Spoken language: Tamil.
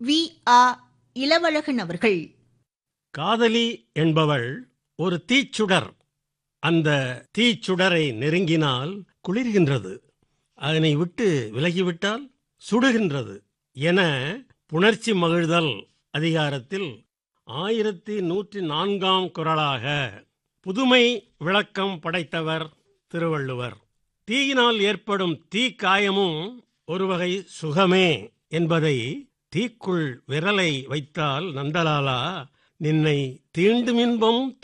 வி. ஆ. இளவழகன் அவர்கள். காதலி என்பவள் ஒரு தீச்சுடர். அந்த தீச்சுடரை நெருங்கினால் குளிர்கின்றது, அதனை விட்டு விலகிவிட்டால் சுடுகின்றது என புணர்ச்சி மகிழ்தல் அதிகாரத்தில் 1104ஆம் குறளாக புதுமை விளக்கம் படைத்தவர் திருவள்ளுவர். தீயினால் ஏற்படும் தீக்காயமும் ஒரு வகை சுகமே என்பதை தீக்குள் விரலை வைத்தால் நந்தலாலா நின்னை தீண்டும் இன்பம்